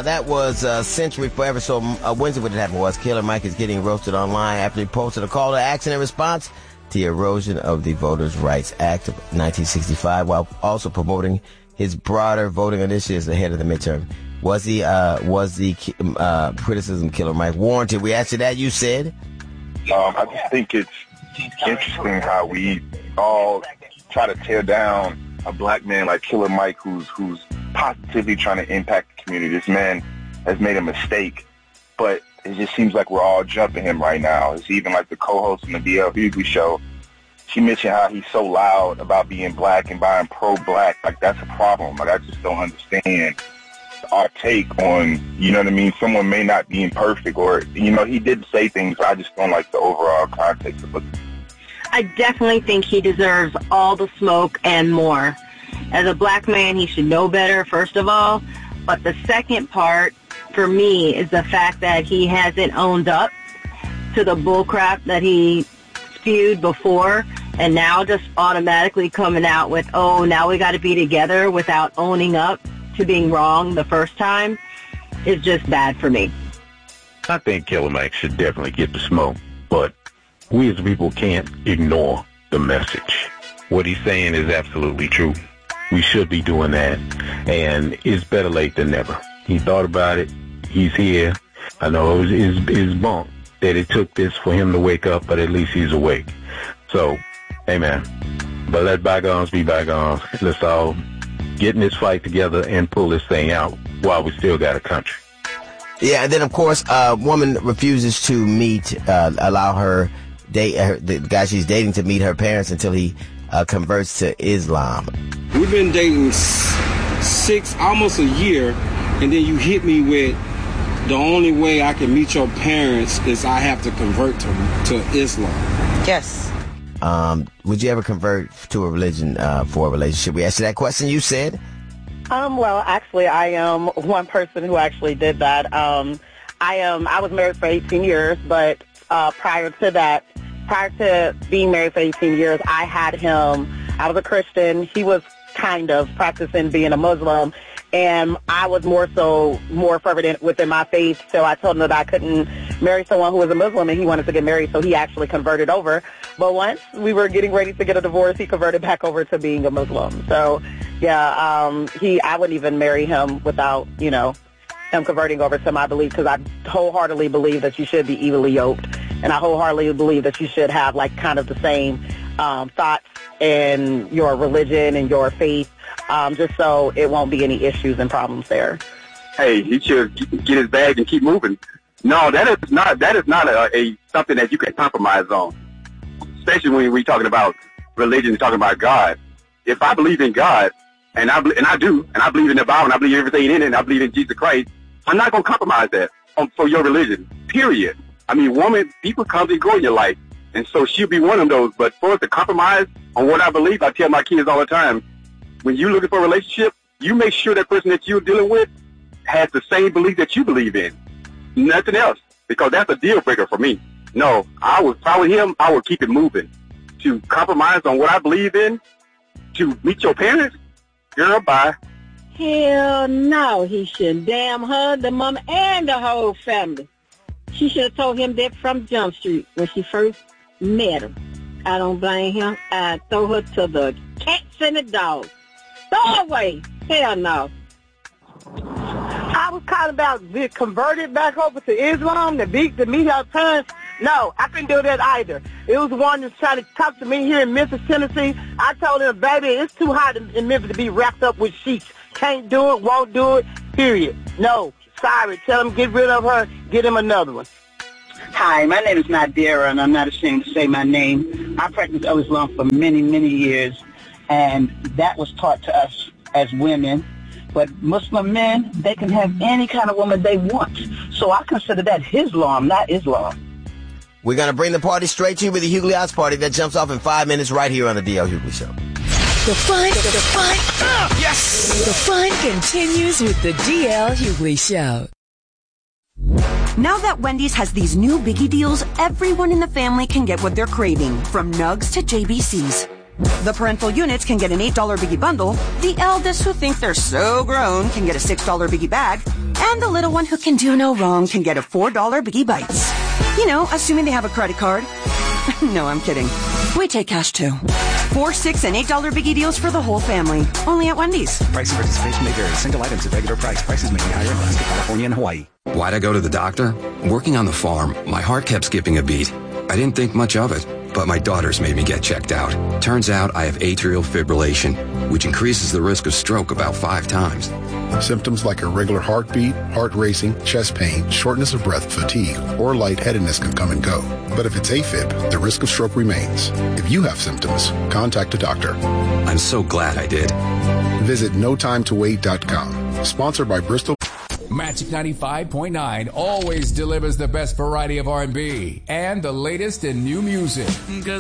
That was Century Forever. So Wednesday, what had happened was Killer Mike is getting roasted online after he posted a call to action in response to the erosion of the Voters' Rights Act of 1965, while also promoting his broader voting initiatives ahead of the midterm. Was the criticism Killer Mike warranted? We asked you that. You said, I just think it's interesting how we all try to tear down a black man like Killer Mike, who's positively trying to impact the community. This man has made a mistake, but it just seems like we're all jumping him right now. It's even like the co-host in the DL Hughley show. She mentioned how he's so loud about being black and being pro-black. Like, that's a problem. Like, I just don't understand our take on, you know what I mean? Someone may not be imperfect, or, you know, he did say things, but I just don't like the overall context of it. I definitely think he deserves all the smoke and more. As a black man, he should know better, first of all. But the second part, for me, is the fact that he hasn't owned up to the bullcrap that he spewed before, and now just automatically coming out with, oh, now we got to be together without owning up to being wrong the first time is just bad for me. I think Killer Mike should definitely get the smoke, but we as people can't ignore the message. What he's saying is absolutely true. We should be doing that, and it's better late than never. He thought about it. He's here. I know it's bunk that it took this for him to wake up, but at least he's awake. So, hey, man, but let bygones be bygones. Let's all get in this fight together and pull this thing out while we still got a country. Yeah, and then, of course, a woman refuses to allow her the guy she's dating to meet her parents until he converts to Islam. We've been dating almost a year, and then you hit me with the only way I can meet your parents is I have to convert to Islam. Yes. Would you ever convert to a religion for a relationship? We asked you that question. You said? Well, actually, I am one person who actually did that. I was married for 18 years, but prior to being married for 18 years, I had him. I was a Christian. He was kind of practicing being a Muslim, and I was more fervent within my faith, so I told him that I couldn't marry someone who was a Muslim, and he wanted to get married, so he actually converted over. But once we were getting ready to get a divorce, he converted back over to being a Muslim. So, yeah, I wouldn't even marry him without, him converting over to my belief, because I wholeheartedly believe that you should be evenly yoked, and I wholeheartedly believe that you should have, like, kind of the same thoughts in your religion and your faith, just so it won't be any issues and problems there. Hey, he should get his bag and keep moving. No, that is not a something that you can compromise on, especially when we're talking about religion, talking about God. If I believe in God, and I do, and I believe in the Bible, and I believe everything in it, and I believe in Jesus Christ, I'm not going to compromise that for your religion, period. I mean, people come and go in your life, and so she'll be one of those. But for us to compromise on what I believe, I tell my kids all the time, when you're looking for a relationship, you make sure that person that you're dealing with has the same belief that you believe in. Nothing else, because that's a deal breaker for me. No, if I was him, I would keep it moving. To compromise on what I believe in, to meet your parents, girl, bye. Hell no, he should damn hug the mama and the whole family. She should have told him that from Jump Street when she first met him. I don't blame him. I'd throw her to the cats and the dogs. Throw her away. Hell no. I was kind of about being converted back over to Islam to meet her parents. No, I couldn't do that either. It was one that's trying to talk to me here in Memphis, Tennessee. I told him, baby, it's too hot in Memphis to be wrapped up with sheets. Can't do it, won't do it, period. No, sorry. Tell him get rid of her, get him another one. Hi, my name is Nadira, and I'm not ashamed to say my name. I practiced Islam for many, many years, and that was taught to us as women. But Muslim men, they can have any kind of woman they want. So I consider that Islam, not Islam. We're going to bring the party straight to you with the Hughley House Party that jumps off in 5 minutes right here on the DL Hughley Show. The fun, yes! The fun continues with the DL Hughley Show. Now that Wendy's has these new biggie deals, everyone in the family can get what they're craving, from nugs to JBC's. The parental units can get an $8 Biggie bundle. The eldest who think they're so grown can get a $6 Biggie bag. And the little one who can do no wrong can get a $4 Biggie Bites. You know, assuming they have a credit card. No, I'm kidding. We take cash too. $4, $6, and $8 Biggie deals for the whole family. Only at Wendy's. Price and participation may vary. Single items at regular price. Prices may be higher in Alaska, California, and Hawaii. Why'd I go to the doctor? Working on the farm, my heart kept skipping a beat. I didn't think much of it, but my daughters made me get checked out. Turns out I have atrial fibrillation, which increases the risk of stroke about 5 times. Symptoms like irregular heartbeat, heart racing, chest pain, shortness of breath, fatigue, or lightheadedness can come and go. But if it's AFib, the risk of stroke remains. If you have symptoms, contact a doctor. I'm so glad I did. Visit notimetowait.com. Sponsored by Bristol. Magic 95.9 always delivers the best variety of R&B and the latest in new music.